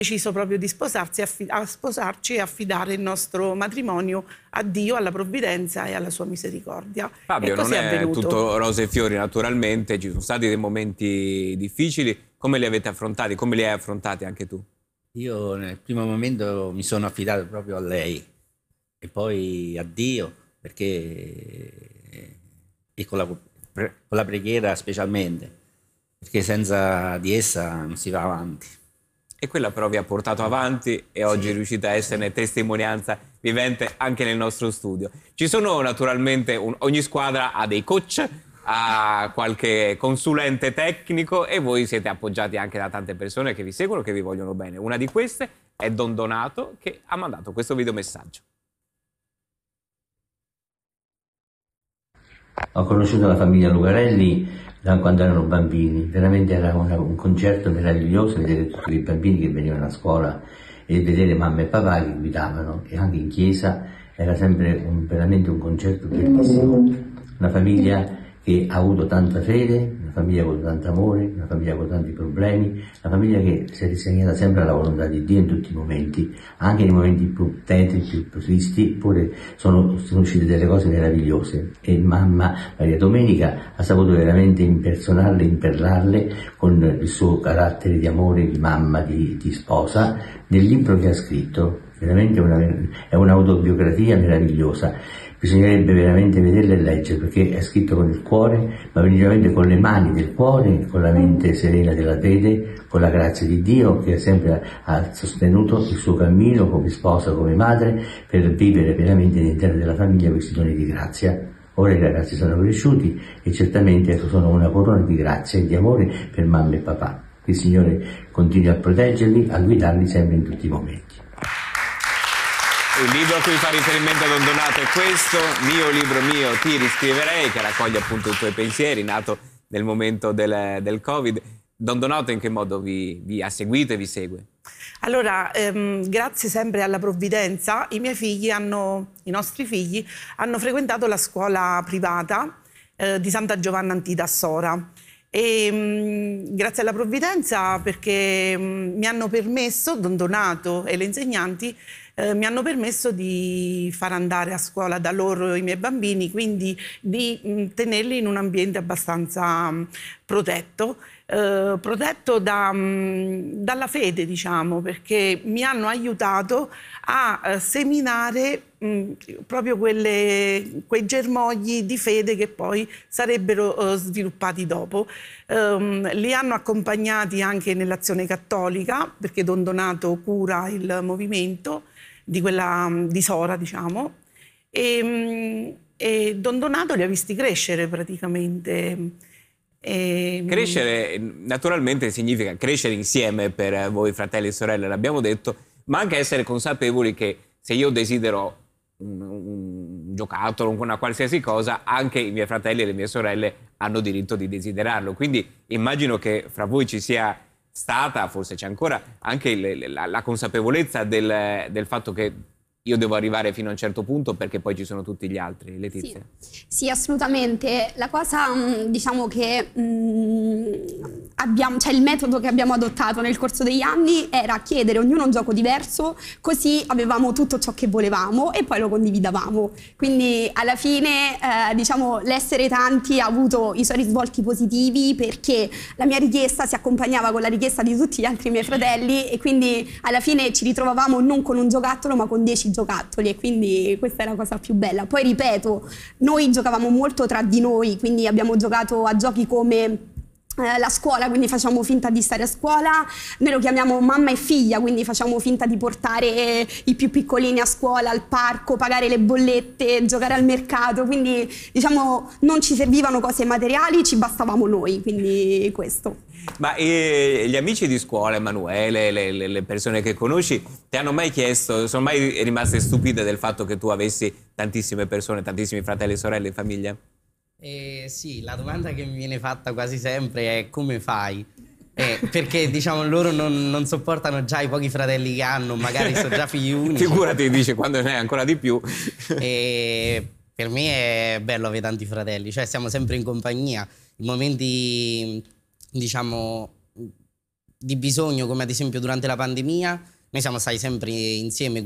deciso proprio di sposarsi, a sposarci e affidare il nostro matrimonio a Dio, alla provvidenza e alla sua misericordia. Fabio, e così non è avvenuto. tutto rose e fiori, naturalmente, ci sono stati dei momenti difficili. Come li avete affrontati? Come li hai affrontati anche tu? Io nel primo momento mi sono affidato proprio a lei e poi a Dio, perché e con la preghiera specialmente, perché senza di essa non si va avanti. E quella però vi ha portato avanti e oggi riuscite a esserne testimonianza vivente anche nel nostro studio. Ci sono naturalmente, ogni squadra ha dei coach, ha qualche consulente tecnico e voi siete appoggiati anche da tante persone che vi seguono, che vi vogliono bene. Una di queste è Don Donato, che ha mandato questo videomessaggio. Ho conosciuto la famiglia Lucarelli da quando erano bambini, veramente era un concerto meraviglioso vedere tutti i bambini che venivano a scuola e vedere mamma e papà che guidavano, e anche in chiesa era sempre veramente un concerto bellissimo. Una famiglia che ha avuto tanta fede, una famiglia con tanto amore, una famiglia con tanti problemi, una famiglia che si è risegnata sempre alla volontà di Dio in tutti i momenti, anche nei momenti più tetri, più tristi, pure sono uscite delle cose meravigliose, e mamma Maria Domenica ha saputo veramente impersonarle, imperlarle con il suo carattere di amore, di mamma, di sposa, nel libro che ha scritto. Veramente è un'autobiografia meravigliosa. Bisognerebbe veramente vederla e leggere, perché è scritto con il cuore, ma veramente con le mani del cuore, con la mente serena della fede, con la grazia di Dio che sempre ha sostenuto il suo cammino come sposa, come madre, per vivere veramente all'interno della famiglia questi doni di grazia. Ora i ragazzi sono cresciuti e certamente sono una corona di grazia e di amore per mamma e papà. Il Signore continui a proteggerli, a guidarli sempre in tutti i momenti. Il libro a cui fa riferimento Don Donato è questo, Mio libro mio, ti riscriverei, che raccoglie appunto i tuoi pensieri, nato nel momento del Covid. Don Donato in che modo vi ha seguito e vi segue? Allora, grazie sempre alla provvidenza, i nostri figli hanno frequentato la scuola privata di Santa Giovanna Antida a Sora. E grazie alla provvidenza, perché mi hanno permesso, Don Donato e le insegnanti mi hanno permesso di far andare a scuola da loro i miei bambini, quindi di tenerli in un ambiente abbastanza protetto dalla fede, diciamo, perché mi hanno aiutato a seminare proprio quei germogli di fede che poi sarebbero sviluppati dopo. Li hanno accompagnati anche nell'azione cattolica, perché Don Donato cura il movimento di Sora, diciamo, e Don Donato li ha visti crescere praticamente. Crescere naturalmente significa crescere insieme per voi fratelli e sorelle, l'abbiamo detto, ma anche essere consapevoli che se io desidero un giocattolo, una qualsiasi cosa, anche i miei fratelli e le mie sorelle hanno diritto di desiderarlo. Quindi immagino che fra voi ci sia stata, forse c'è ancora, anche la consapevolezza del fatto che io devo arrivare fino a un certo punto perché poi ci sono tutti gli altri. Letizia? Sì, assolutamente. La cosa, diciamo che cioè il metodo che abbiamo adottato nel corso degli anni era chiedere ognuno un gioco diverso, così avevamo tutto ciò che volevamo e poi lo condividavamo. Quindi alla fine, diciamo, l'essere tanti ha avuto i suoi risvolti positivi, perché la mia richiesta si accompagnava con la richiesta di tutti gli altri miei fratelli, e quindi alla fine ci ritrovavamo non con un giocattolo ma con 10 giocattoli, e quindi questa è la cosa più bella. Poi ripeto, noi giocavamo molto tra di noi, quindi abbiamo giocato a giochi come la scuola, quindi facciamo finta di stare a scuola, noi lo chiamiamo mamma e figlia, quindi facciamo finta di portare i più piccolini a scuola, al parco, pagare le bollette, giocare al mercato, quindi diciamo non ci servivano cose materiali, ci bastavamo noi, quindi questo. Ma gli amici di scuola, Emanuele, le persone che conosci, ti hanno mai chiesto, sono mai rimaste stupite del fatto che tu avessi tantissime persone, tantissimi fratelli e sorelle in famiglia? Sì, la domanda che mi viene fatta quasi sempre è: come fai? Perché diciamo loro non sopportano già i pochi fratelli che hanno, magari sono già figli unici. Figurati, dice, quando ne hai ancora di più. E per me è bello avere tanti fratelli, cioè siamo sempre in compagnia. I momenti, diciamo, di bisogno, come ad esempio durante la pandemia, noi siamo stati sempre insieme.